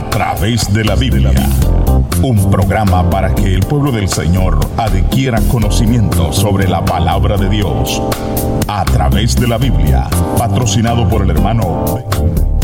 A través de la Biblia. Un programa para que el pueblo del Señor adquiera conocimiento sobre la palabra de Dios. A través de la Biblia. Patrocinado por el hermano